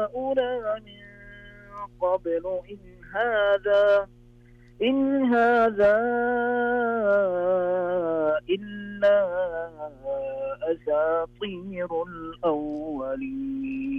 هؤلاء من قبل إن هذا إلا أساطير الأولين.